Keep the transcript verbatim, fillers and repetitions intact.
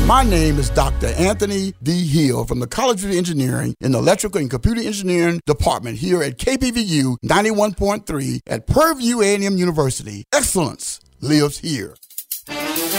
My name is Doctor Anthony D. Hill from the College of Engineering in the Electrical and Computer Engineering Department here at K P V U ninety-one point three at Prairie View A and M University. Excellence lives here.